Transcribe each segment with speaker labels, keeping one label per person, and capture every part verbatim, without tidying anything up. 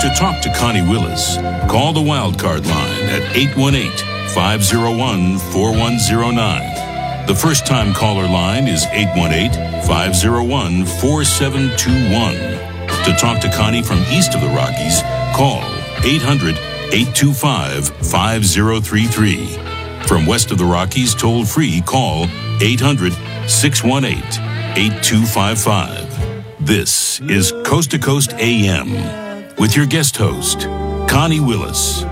Speaker 1: To talk to Connie Willis, call the Wildcard line at eight one eight, five oh one, four one oh nine. The first-time caller line is eight one eight, five oh one, four seven two one. To talk to Connie from east of the Rockies, call eight hundred, eight two five, five oh three three. From west of the Rockies, toll-free, call eight hundred, six one eight, eight two five five. This is Coast to Coast A M with your guest host, Connie Willis.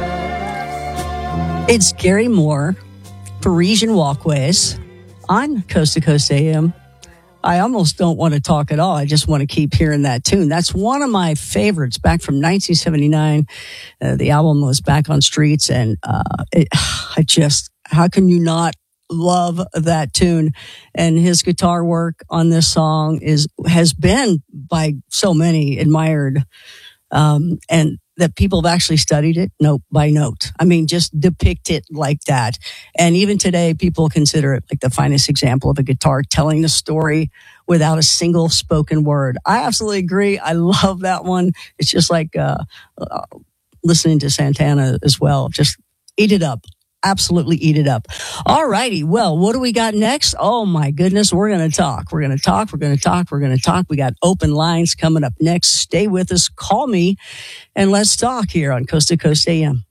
Speaker 2: It's Gary Moore, Parisian Walkways on Coast to Coast A M. I almost don't want to talk at all. I just want to keep hearing that tune. That's one of my favorites back from nineteen seventy-nine. Uh, the album was Back on Streets, and uh, it, I just, how can you not love that tune? And his guitar work on this song is has been by so many admired, um, and that people have actually studied it note by note. I mean, just depict it like that. And even today, people consider it like the finest example of a guitar telling the story without a single spoken word. I absolutely agree. I love that one. It's just like uh, uh, listening to Santana as well. Just eat it up. Absolutely eat it up. All righty. Well, what do we got next? Oh, my goodness. We're going to talk. We're going to talk. We're going to talk. We're going to talk. We got open lines coming up next. Stay with us. Call me and let's talk here on Coast to Coast A M.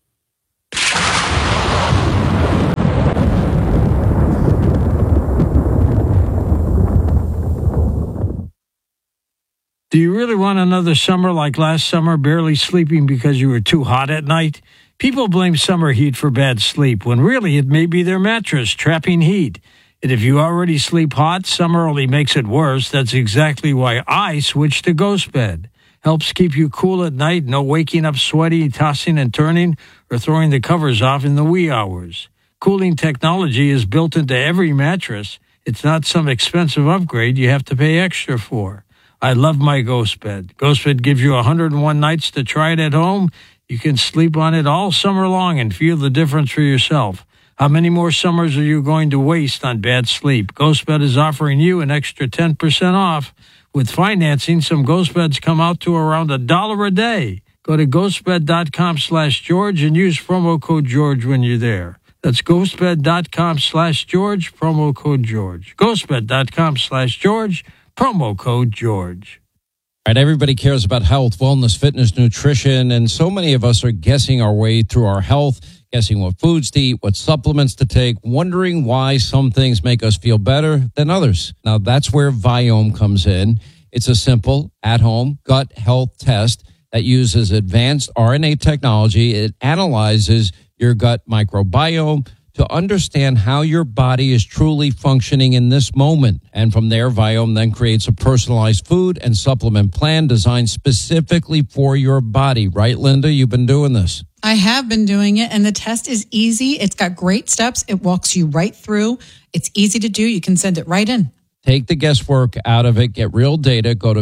Speaker 3: Do you really want another summer like last summer, barely sleeping because you were too hot at night? People blame summer heat for bad sleep, when really it may be their mattress trapping heat. And if you already sleep hot, summer only makes it worse. That's exactly why I switched to Ghost Bed. Helps keep you cool at night, no waking up sweaty, tossing and turning, or throwing the covers off in the wee hours. Cooling technology is built into every mattress. It's not some expensive upgrade you have to pay extra for. I love my Ghost Bed. Ghost Bed gives you one hundred one nights to try it at home. You can sleep on it all summer long and feel the difference for yourself. How many more summers are you going to waste on bad sleep? GhostBed is offering you an extra ten percent off. With financing, some Ghost Beds come out to around a dollar a day. Go to ghostbed.com slash George and use promo code George when you're there. That's ghostbed.com slash George, promo code George. ghostbed.com slash George, promo code George.
Speaker 4: All right, everybody cares about health, wellness, fitness, nutrition, and so many of us are guessing our way through our health, guessing what foods to eat, what supplements to take, wondering why some things make us feel better than others. Now, that's where Viome comes in. It's a simple, at-home gut health test that uses advanced R N A technology. It analyzes your gut microbiome to understand how your body is truly functioning in this moment. And from there, Viome then creates a personalized food and supplement plan designed specifically for your body. Right, Linda? You've been doing this.
Speaker 5: I have been doing it, and the test is easy. It's got great steps. It walks you right through. It's easy to do. You can send it right in.
Speaker 4: Take the guesswork out of it. Get real data. Go to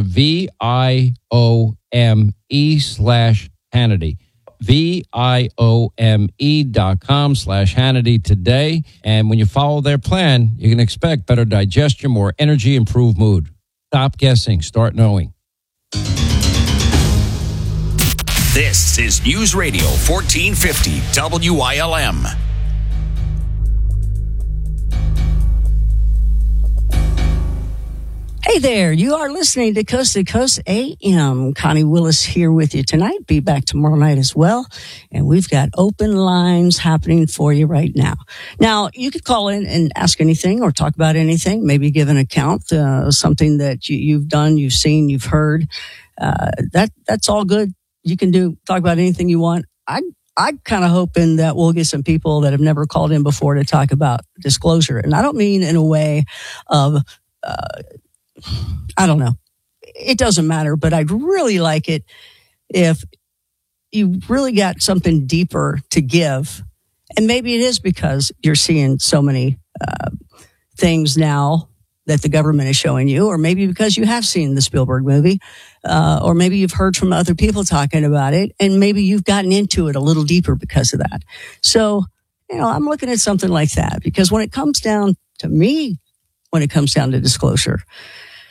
Speaker 4: V-I-O-M-E slash Hannity. V-I-O-M-E dot com slash Hannity today. And when you follow their plan, you can expect better digestion, more energy, improved mood. Stop guessing. Start knowing.
Speaker 6: This is News Radio fourteen fifty W I L M.
Speaker 2: Hey there, you are listening to Coast to Coast A M. Connie Willis here with you tonight. Be back tomorrow night as well. And we've got open lines happening for you right now. Now, you could call in and ask anything or talk about anything, maybe give an account, uh, something that you, you've done, you've seen, you've heard. Uh, that that's all good. You can do talk about anything you want. I I'm kind of hoping that we'll get some people that have never called in before to talk about disclosure. And I don't mean in a way of, uh, I don't know. It doesn't matter, but I'd really like it if you really got something deeper to give. And maybe it is because you're seeing so many uh, things now that the government is showing you, or maybe because you have seen the Spielberg movie, uh, or maybe you've heard from other people talking about it, and maybe you've gotten into it a little deeper because of that. So, you know, I'm looking at something like that, because when it comes down to me, when it comes down to disclosure,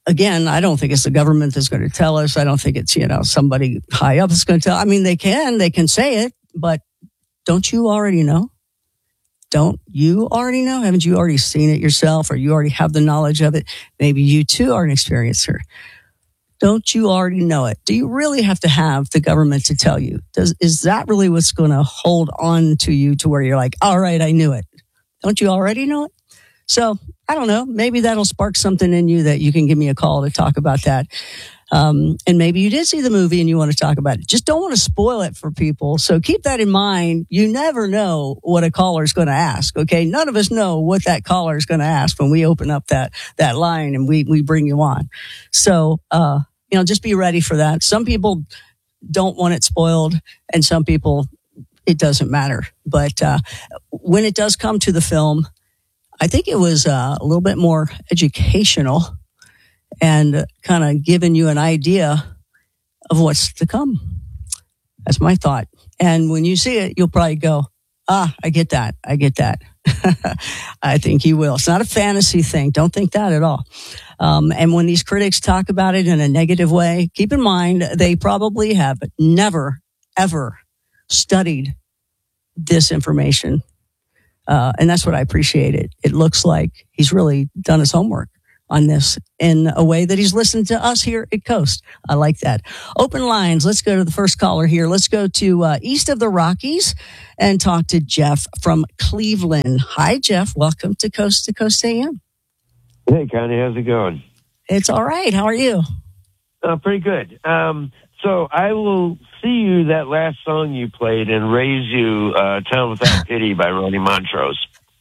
Speaker 2: again, I don't think it's the government that's going to tell us. I don't think it's, you know, somebody high up that's going to tell. I mean, they can, they can say it, but don't you already know? Don't you already know? Haven't you already seen it yourself, or you already have the knowledge of it? Maybe you too are an experiencer. Don't you already know it? Do you really have to have the government to tell you? Does, is that really what's going to hold on to you to where you're like, all right, I knew it? Don't you already know it? So I don't know. Maybe that'll spark something in you that you can give me a call to talk about that. Um, and maybe you did see the movie and you want to talk about it. Just don't want to spoil it for people. So keep that in mind. You never know what a caller is going to ask. Okay. None of us know what that caller is going to ask when we open up that, that line and we, we bring you on. So, uh, you know, just be ready for that. Some people don't want it spoiled, and some people, it doesn't matter. But, uh, when it does come to the film, I think it was uh, a little bit more educational and kind of giving you an idea of what's to come. That's my thought. And when you see it, you'll probably go, ah, I get that. I get that. I think you will. It's not a fantasy thing. Don't think that at all. Um, and when these critics talk about it in a negative way, keep in mind they probably have never, ever studied this information. Uh, and that's what I appreciate it. It looks like he's really done his homework on this in a way that he's listened to us here at Coast. I like that. Open lines. Let's go to the first caller here. Let's go to uh, east of the Rockies and talk to Jeff from Cleveland. Hi, Jeff. Welcome to Coast to Coast A M.
Speaker 7: Hey, Connie. How's it going?
Speaker 2: It's all right. How are you?
Speaker 7: Uh, pretty good. Um, so I will see you that last song you played and raise you uh, Town Without Pity by Ronnie Montrose.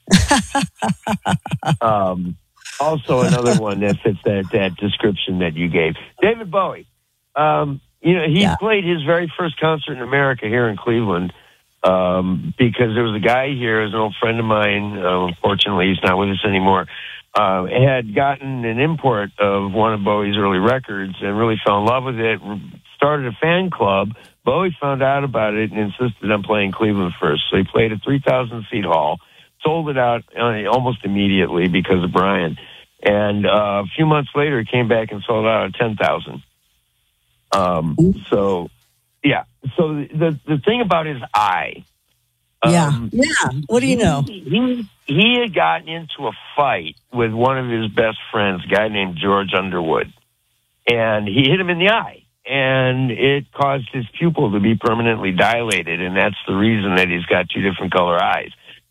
Speaker 7: um, also another one that fits that, that description that you gave. David Bowie. Um, you know, he
Speaker 2: Yeah.
Speaker 7: played his very first concert in America here in Cleveland um, because there was a guy here, as an old friend of mine, uh, unfortunately he's not with us anymore, Uh, had gotten an import of one of Bowie's early records and really fell in love with it, started a fan club. Bowie found out about it and insisted on playing Cleveland first. So he played a three thousand seat hall, sold it out uh, almost immediately because of Brian. And uh, a few months later, he came back and sold out at ten thousand. Um, so, yeah. So the, the thing about his eye.
Speaker 2: Yeah.
Speaker 7: Um,
Speaker 2: yeah. What do you know?
Speaker 7: He, he had gotten into a fight with one of his best friends, a guy named George Underwood, and he hit him in the eye, and it caused his pupil to be permanently dilated, and that's the reason that he's got two different color eyes.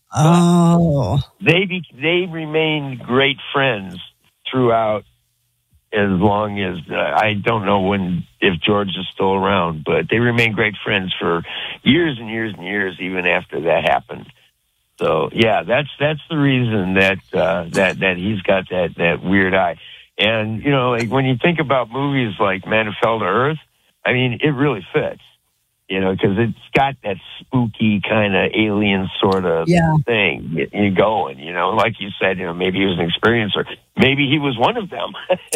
Speaker 2: Oh.
Speaker 7: But they be, they remained great friends throughout, as long as uh, I don't know when if George is still around, but they remained great friends for years and years and years, even after that happened. So yeah, that's that's the reason that uh, that that he's got that that weird eye. And you know, like when you think about movies like Man Who Fell to Earth, I mean, it really fits. You know, because it's got that spooky kind of alien sort of
Speaker 2: Yeah.
Speaker 7: thing you going. You know, like you said, you know, maybe he was an experiencer, maybe he was one of them.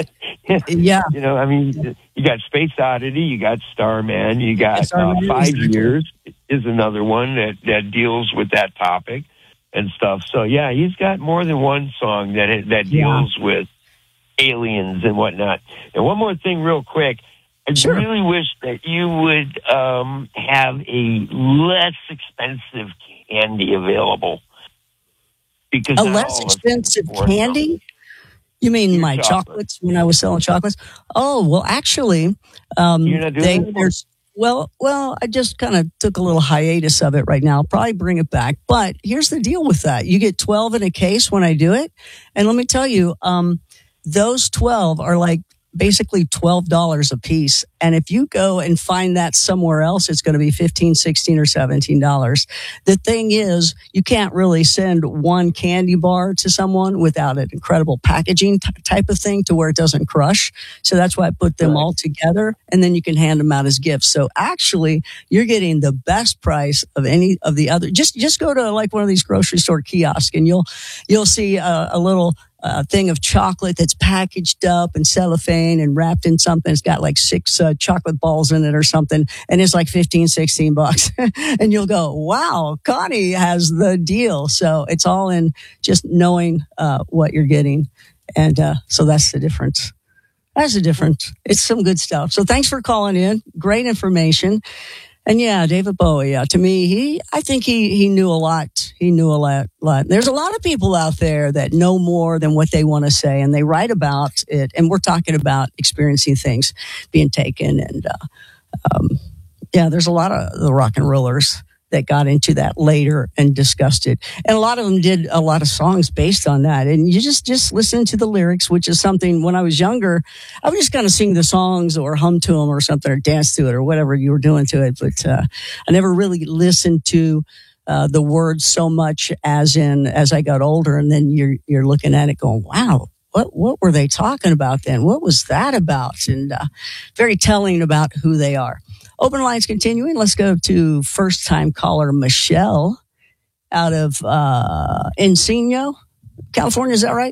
Speaker 2: Yeah.
Speaker 7: You know, I mean, you got Space Oddity, you got Starman, you got uh,
Speaker 2: Starman
Speaker 7: Five
Speaker 2: is-
Speaker 7: Years is another one that, that deals with that topic and stuff. So, yeah, he's got more than one song that that deals
Speaker 2: Yeah.
Speaker 7: with aliens and whatnot. And one more thing real quick. I
Speaker 2: Sure.
Speaker 7: really wish that you would um, have a less expensive candy available. Because
Speaker 2: A
Speaker 7: not
Speaker 2: less
Speaker 7: all of us
Speaker 2: expensive
Speaker 7: can afford them.
Speaker 2: candy? You mean
Speaker 7: Your
Speaker 2: my
Speaker 7: chocolate.
Speaker 2: chocolates when I was selling chocolates? Oh, well, actually, um,
Speaker 7: You're not doing
Speaker 2: they,
Speaker 7: that anymore?
Speaker 2: there's, well, well, I just kind of took a little hiatus of it right now. I'll probably bring it back. But here's the deal with that. You get twelve in a case when I do it. And let me tell you, um, those twelve are like basically twelve dollars a piece. And if you go and find that somewhere else, it's going to be fifteen, sixteen, or seventeen dollars. The thing is, you can't really send one candy bar to someone without an incredible packaging t- type of thing to where it doesn't crush. So that's why I put them
Speaker 7: Right.
Speaker 2: all together, and then you can hand them out as gifts. So actually, you're getting the best price of any of the other. Just, just go to like one of these grocery store kiosks and you'll, you'll see a, a little a thing of chocolate that's packaged up in cellophane and wrapped in something. It's got like six uh, chocolate balls in it or something. And it's like fifteen, sixteen bucks. And you'll go, wow, Connie has the deal. So it's all in just knowing uh, what you're getting. And uh, so that's the difference. That's a difference. It's some good stuff. So thanks for calling in. Great information. And yeah, David Bowie, uh, to me, he, I think he, he knew a lot. He knew a lot, lot. There's a lot of people out there that know more than what they want to say, and they write about it. And we're talking about experiencing things being taken. And, uh, um, yeah, there's a lot of the rock and rollers that got into that later and discussed it. And a lot of them did a lot of songs based on that. And you just, just listen to the lyrics, which is something when I was younger, I would just kind of sing the songs or hum to them or something or dance to it or whatever you were doing to it. But, uh, I never really listened to, uh, the words so much as in, as I got older. And then you're, you're looking at it going, wow, what, what were they talking about then? What was that about? And, uh, very telling about who they are. Open lines continuing. Let's go to first-time caller Michelle out of uh, Encino, California. Is that right?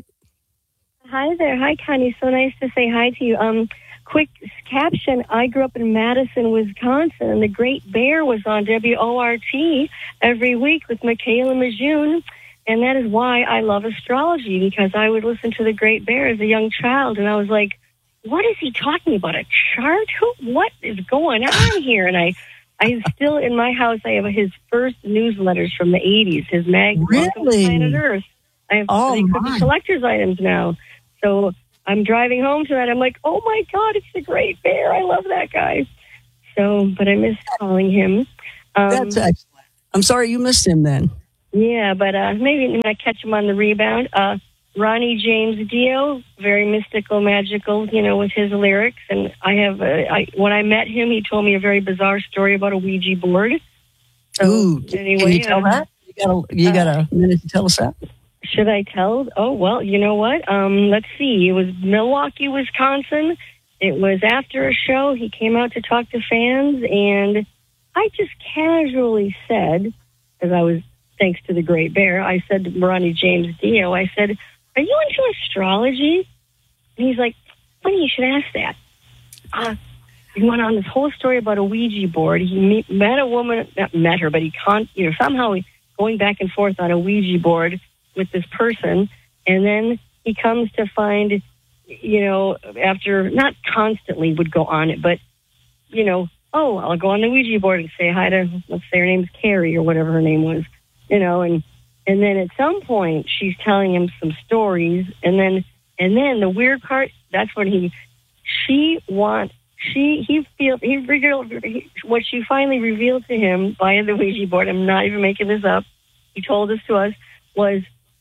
Speaker 8: Hi there. Hi, Connie. So nice to say hi to you. Um, quick caption. I grew up in Madison, Wisconsin, and the Great Bear was on W O R T every week with Michaela Majune, and that is why I love astrology, because I would listen to the Great Bear as a young child, and I was like, what is he talking about? A chart? Who? What is going on here? And I, I still in my house. I have his first newsletters from the eighties. His mag,
Speaker 2: really?
Speaker 8: Welcome to Planet Earth. I have
Speaker 2: oh,
Speaker 8: my. collector's items now. So I'm driving home to that. I'm like, oh my God, it's the Great Bear. I love that guy. So, but I miss calling him. Um,
Speaker 2: That's excellent. I'm sorry you missed him then.
Speaker 8: Yeah, but uh, maybe I catch him on the rebound. Uh, Ronnie James Dio, very mystical, magical, you know, with his lyrics. And I have, uh, I, when I met him, he told me a very bizarre story about a Ouija board. So,
Speaker 2: Ooh,
Speaker 8: anyway,
Speaker 2: can you tell
Speaker 8: uh,
Speaker 2: that? You got a, you got a minute to tell us that?
Speaker 8: Should I tell? Oh, well, you know what? Um, let's see. It was Milwaukee, Wisconsin. It was after a show. He came out to talk to fans, and I just casually said, as I was, thanks to the Great Bear, I said to Ronnie James Dio, I said, are you into astrology? And he's like, funny you should ask that. Uh, he went on this whole story about a Ouija board. He meet, met a woman, not met her, but he con, you know, somehow going back and forth on a Ouija board with this person. And then he comes to find, you know, after, not constantly would go on it, but, you know, oh, I'll go on the Ouija board and say hi to, let's say her name's Carrie or whatever her name was, you know, and, And then at some point, she's telling him some stories, and then and then the weird part, that's when he, she want she he feels he revealed he, what she finally revealed to him via the Ouija board. I'm not even making this up. He told this to us was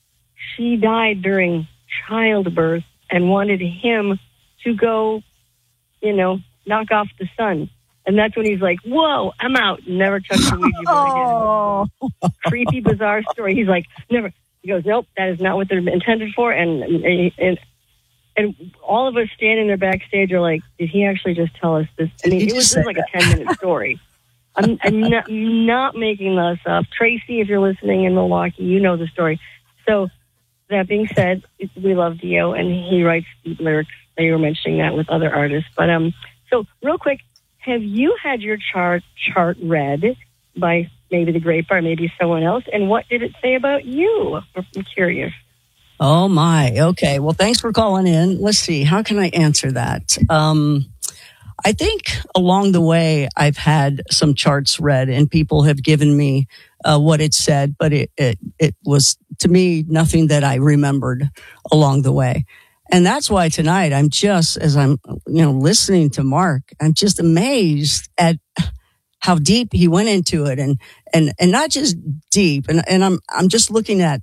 Speaker 8: she died during childbirth and wanted him to go, you know, knock off the sun. And that's when he's like, whoa, I'm out. Never touched the Ouija board again. Creepy, bizarre story. He's like, never. He goes, nope, that is not what they're intended for. And, and and all of us standing there backstage are like, did he actually just tell us this? I mean, it was just like a ten-minute story. I'm, I'm not, not making this up. Tracy, if you're listening in Milwaukee, you know the story. So that being said, we love Dio, and he writes deep lyrics. You were mentioning that with other artists. But um, so real quick, have you had your chart chart read by maybe the Great Bear, maybe someone else? And what did it say about you? I'm curious.
Speaker 2: Oh, my. Okay. Well, thanks for calling in. Let's see. How can I answer that? Um, I think along the way, I've had some charts read, and people have given me uh, what it said, but it, it, it was, to me, nothing that I remembered along the way. And that's why tonight I'm just, as I'm, you know, listening to Mark, I'm just amazed at how deep he went into it, and, and, and not just deep. And, and I'm, I'm just looking at,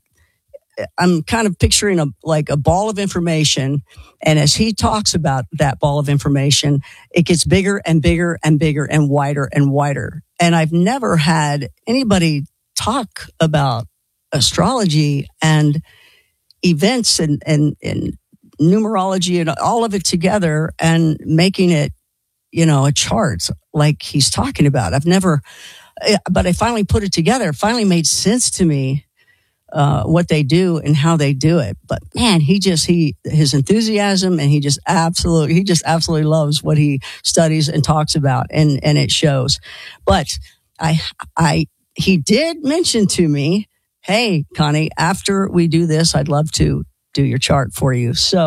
Speaker 2: I'm kind of picturing a, like a ball of information. And as he talks about that ball of information, it gets bigger and bigger and bigger and wider and wider. And I've never had anybody talk about astrology and events and, and, and numerology and all of it together and making it, you know, a chart like he's talking about. I've never, but I finally put it together. It finally made sense to me, uh, what they do and how they do it. But man, he just, he, his enthusiasm, and he just absolutely, he just absolutely loves what he studies and talks about, and, and it shows. But I, I, he did mention to me, hey, Connie, after we do this, I'd love to do your chart for you. So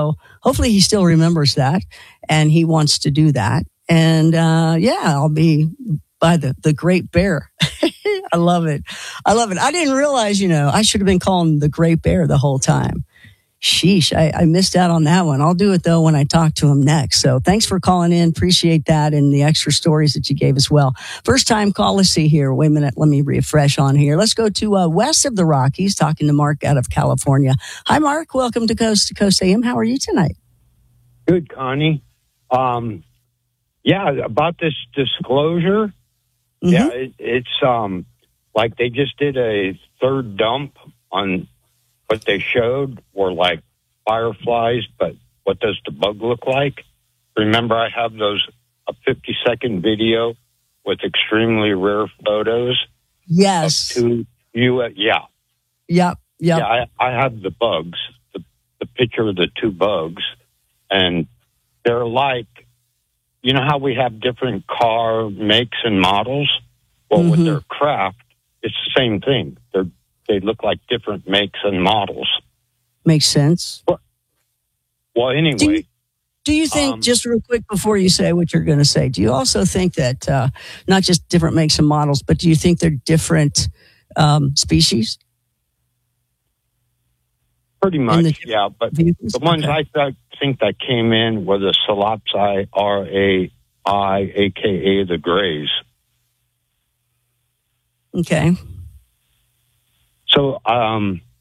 Speaker 2: hopefully he still remembers that and he wants to do that. And uh, yeah, I'll be by the, the Great Bear. I love it. I love it. I didn't realize, you know, I should have been calling the Great Bear the whole time. Sheesh, I, I missed out on that one. I'll do it, though, when I talk to him next. So thanks for calling in. Appreciate that and the extra stories that you gave as well. First time call. Let's see here. Wait a minute. Let me refresh on here. Let's go to uh, west of the Rockies, talking to Mark out of California. Hi, Mark. Welcome to Coast to Coast A M. How are you tonight?
Speaker 9: Good, Connie. Um, yeah, about this disclosure. Mm-hmm. Yeah, it, it's um, like they just did a third dump on what they showed were like fireflies, but what does the bug look like? Remember, I have those a fifty second video with extremely rare photos.
Speaker 2: Yes.
Speaker 9: Of two, you, uh, yeah.
Speaker 2: Yep. Yep.
Speaker 9: Yeah, I, I have the bugs, the, the picture of the two bugs, and they're like, you know how we have different car makes and models? Well, mm-hmm. with their craft, it's the same thing. They're They look like different makes and models.
Speaker 2: Makes sense.
Speaker 9: Well, well anyway.
Speaker 2: Do you, do you think,
Speaker 9: um,
Speaker 2: just real quick before you say what you're going to say, do you also think that uh, not just different makes and models, but do you think they're different um, species?
Speaker 9: Pretty much, yeah. But
Speaker 2: vehicles?
Speaker 9: the ones
Speaker 2: okay.
Speaker 9: I th- think that came in were the Solopsi R A I, a k a the Greys.
Speaker 2: Okay.
Speaker 9: So um,